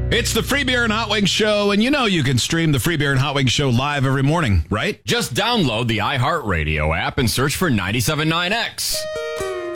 It's the Free Beer and Hot Wings Show, and you know you can stream the Free Beer and Hot Wings Show live every morning, right? Just download the iHeartRadio app and search for 97.9X.